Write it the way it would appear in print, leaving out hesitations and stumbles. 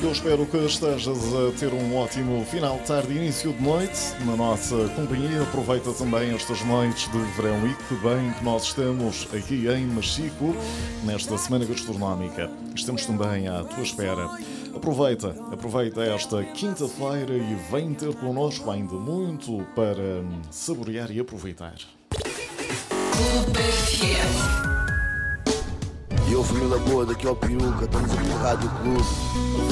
Eu espero que estejas a ter um ótimo final de tarde e início de noite na nossa companhia. Aproveita também estas noites de verão e que bem que nós estamos aqui em Machico nesta semana gastronómica. Estamos também à tua espera. Aproveita esta quinta-feira e vem ter connosco ainda muito para saborear e aproveitar. E eu, família boa, daqui ao Peruca, estamos aqui no Rádio Clube.